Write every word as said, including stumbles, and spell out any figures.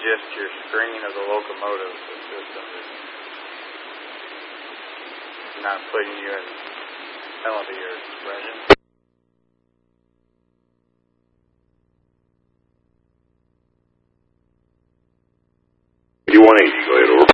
just your screen of the locomotive system. It's not putting you in penalty or suppression. one eighty, go ahead, over.